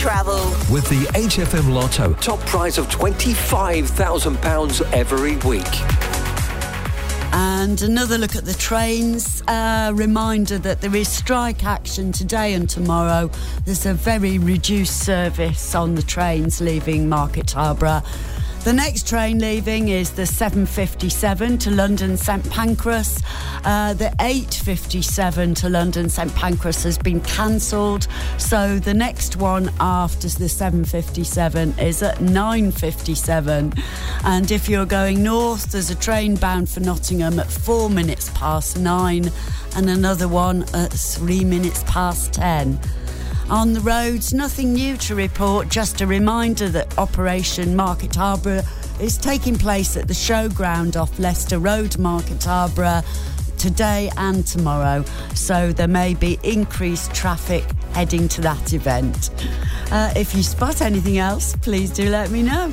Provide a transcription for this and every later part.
Travel. With the HFM Lotto, top prize of £25,000 every week. And another look at the trains. Reminder that there is strike action today and tomorrow. There's a very reduced service on the trains leaving Market Harborough. The next train leaving is the 7:57 to London St Pancras. The 8:57 to London St Pancras has been cancelled. So the next one after the 7:57 is at 9:57. And if you're going north, there's a train bound for Nottingham at 9:04 and another one at 10:03. On the roads, nothing new to report, just a reminder that Operation Market Harborough is taking place at the showground off Leicester Road, Market Harborough, today and tomorrow. So there may be increased traffic heading to that event. If you spot anything else, please do let me know.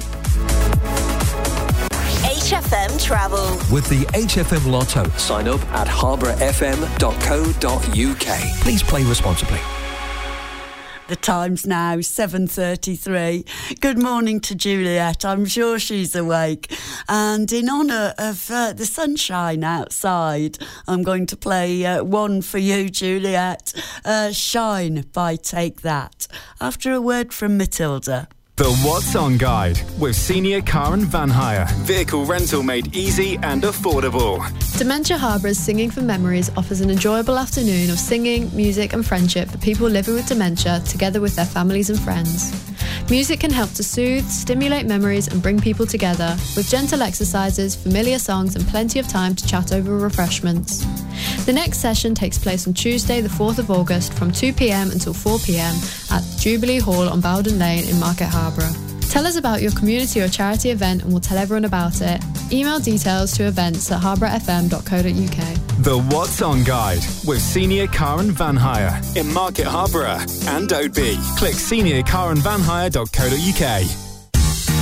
HFM Travel. With the HFM Lotto, sign up at harbourfm.co.uk. Please play responsibly. The time's now 7:33. Good morning to Juliet. I'm sure she's awake. And in honour of the sunshine outside, I'm going to play one for you, Juliet. Shine by Take That. After a word from Matilda. The What's On Guide with Senior Car and Van Hire. Vehicle rental made easy and affordable. Dementia Harbour's Singing for Memories offers an enjoyable afternoon of singing, music and friendship for people living with dementia together with their families and friends. Music can help to soothe, stimulate memories and bring people together with gentle exercises, familiar songs and plenty of time to chat over refreshments. The next session takes place on Tuesday the 4th of August from 2pm until 4pm at Jubilee Hall on Bowden Lane in Market Harborough. Tell us about your community or charity event and we'll tell everyone about it. Email details to events@harbourfm.co.uk. The What's On Guide with Senior Car and Van Hire in Market Harborough and Oadby. Click seniorcarandvanhire.co.uk.